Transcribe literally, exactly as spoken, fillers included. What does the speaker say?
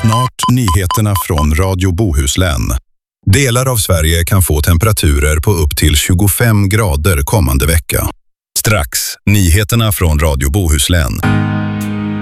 Snart nyheterna från Radio Bohuslän. Delar av Sverige kan få temperaturer på upp till tjugofem grader kommande vecka. Strax, nyheterna från Radio Bohuslän.